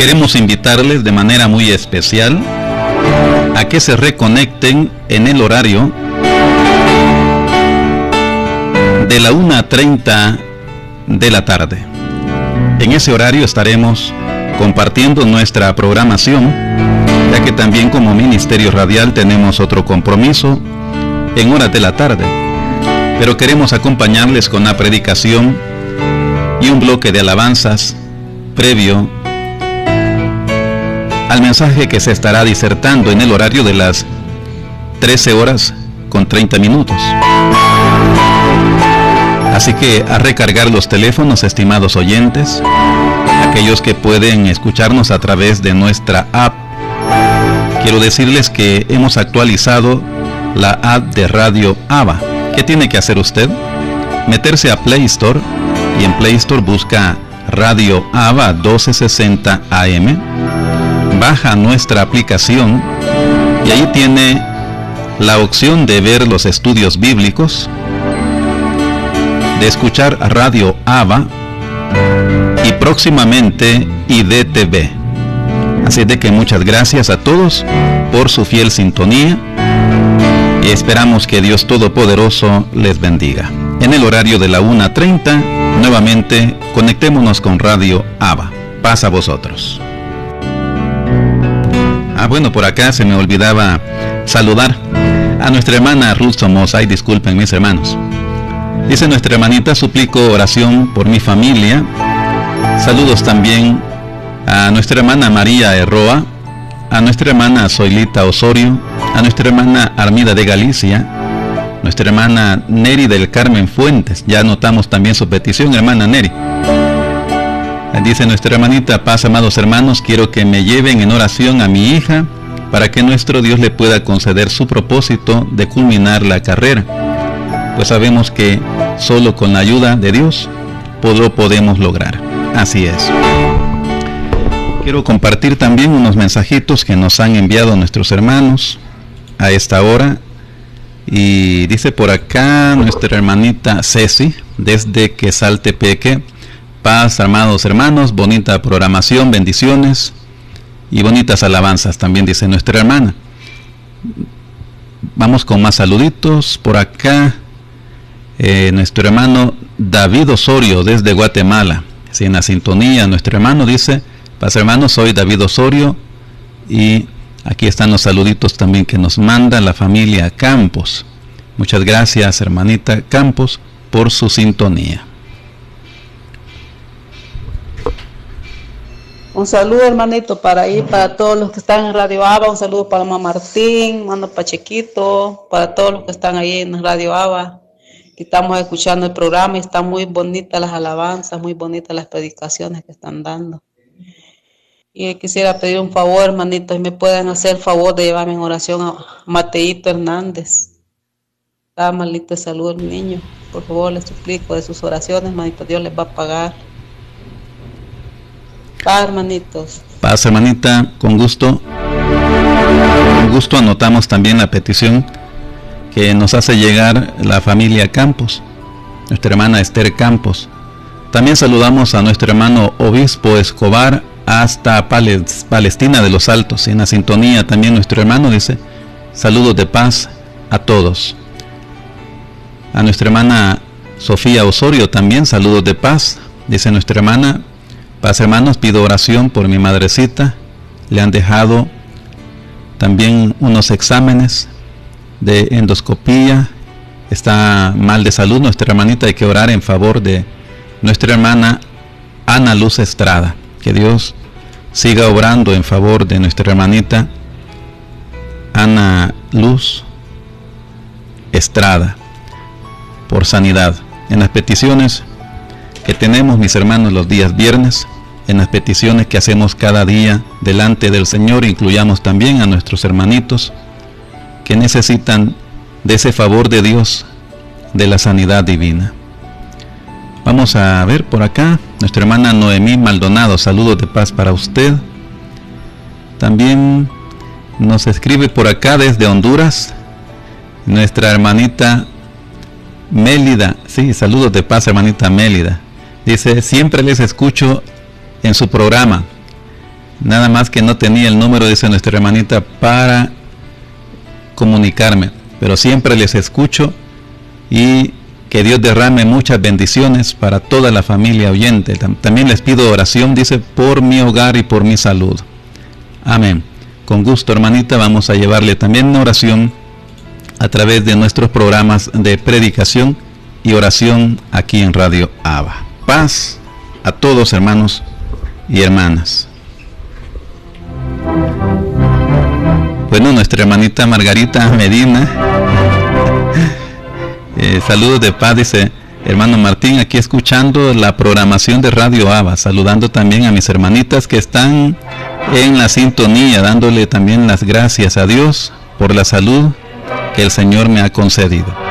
queremos invitarles de manera muy especial a que se reconecten en el horario de la 1:30 de la tarde. En ese horario estaremos compartiendo nuestra programación, ya que también como Ministerio Radial tenemos otro compromiso en horas de la tarde, pero queremos acompañarles con la predicación y un bloque de alabanzas previo al mensaje que se estará disertando en el horario de las 13:30. Así que a recargar los teléfonos, estimados oyentes, aquellos que pueden escucharnos a través de nuestra app. Quiero decirles que hemos actualizado la app de Radio ABA. ¿Qué tiene que hacer usted? Meterse a Play Store y en Play Store busca Radio ABA 1260 AM. Baja nuestra aplicación y ahí tiene la opción de ver los estudios bíblicos, de escuchar Radio ABA y próximamente IDTV. Así de que muchas gracias a todos por su fiel sintonía y esperamos que Dios Todopoderoso les bendiga. En el horario de la 1:30, nuevamente conectémonos con Radio ABA. Paz a vosotros. Bueno, por acá se me olvidaba saludar a nuestra hermana Ruth Somoza. Ay, disculpen mis hermanos. Dice nuestra hermanita: suplico oración por mi familia. Saludos también a nuestra hermana María Erroa, a nuestra hermana Zoilita Osorio, a nuestra hermana Armida de Galicia, nuestra hermana Neri del Carmen Fuentes. Ya anotamos también su petición, hermana Neri. Dice nuestra hermanita: paz, amados hermanos, quiero que me lleven en oración a mi hija para que nuestro Dios le pueda conceder su propósito de culminar la carrera, pues sabemos que solo con la ayuda de Dios lo podemos lograr. Así es. Quiero compartir también unos mensajitos que nos han enviado nuestros hermanos a esta hora. Y dice por acá nuestra hermanita Ceci, desde Quesaltepeque: paz, amados hermanos, bonita programación, bendiciones y bonitas alabanzas, también dice nuestra hermana. Vamos con más saluditos. Por acá nuestro hermano David Osorio desde Guatemala, sí, en la sintonía. Nuestro hermano dice: paz, hermanos, soy David Osorio, y aquí están los saluditos también que nos manda la familia Campos. Muchas gracias, hermanita Campos, por su sintonía. Un saludo, hermanito, para todos los que están en Radio ABA. Un saludo para mamá Martín, mano Pachequito, para todos los que están ahí en Radio ABA. Estamos escuchando el programa y están muy bonitas las alabanzas, muy bonitas las predicaciones que están dando. Y quisiera pedir un favor, hermanito, si me pueden hacer el favor de llevarme en oración a Mateito Hernández. Está malito de salud el niño. Por favor, les suplico de sus oraciones, hermanito, Dios les va a pagar. Paz, hermanitos. Paz, hermanita, con gusto. Con gusto anotamos también la petición que nos hace llegar la familia Campos, nuestra hermana Esther Campos. También saludamos a nuestro hermano Obispo Escobar hasta Palestina de los Altos. En la sintonía también nuestro hermano dice: saludos de paz a todos. A nuestra hermana Sofía Osorio también saludos de paz. Dice nuestra hermana: paz, hermanos, pido oración por mi madrecita. Le han dejado también unos exámenes de endoscopía. Está mal de salud nuestra hermanita. Hay que orar en favor de nuestra hermana Ana Luz Estrada. Que Dios siga obrando en favor de nuestra hermanita Ana Luz Estrada por sanidad. En las peticiones que tenemos, mis hermanos, los días viernes, en las peticiones que hacemos cada día delante del Señor, incluyamos también a nuestros hermanitos que necesitan de ese favor de Dios, de la sanidad divina. Vamos a ver por acá, nuestra hermana Noemí Maldonado, saludos de paz para usted. También nos escribe por acá desde Honduras nuestra hermanita Mélida. Sí, saludos de paz, hermanita Mélida. Dice: siempre les escucho en su programa. Nada más que no tenía el número, dice nuestra hermanita, para comunicarme, pero siempre les escucho y que Dios derrame muchas bendiciones para toda la familia oyente. También les pido oración, dice, por mi hogar y por mi salud. Amén. Con gusto, hermanita, vamos a llevarle también una oración a través de nuestros programas de predicación y oración aquí en Radio Abba. Paz a todos, hermanos y hermanas. Bueno, nuestra hermanita Margarita Medina, saludos de paz, dice hermano Martín, aquí escuchando la programación de Radio Abba, saludando también a mis hermanitas que están en la sintonía, dándole también las gracias a Dios por la salud que el Señor me ha concedido.